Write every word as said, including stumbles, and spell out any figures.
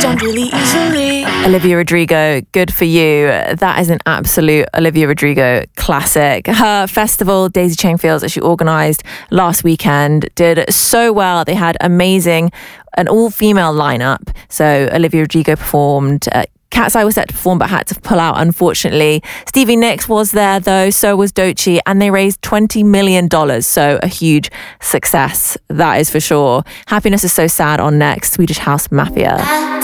done really easily. Olivia Rodrigo, Good For You. That is an absolute Olivia Rodrigo classic. Her festival, Daisy Chain Fields, that she organised last weekend, did so well. They had amazing, an all-female lineup. So Olivia Rodrigo performed. Uh, Cat's Eye was set to perform but had to pull out, unfortunately. Stevie Nicks was there though, so was Doechii, and they raised twenty million dollars. So a huge success, that is for sure. Happiness Is So Sad on next, Swedish House Mafia.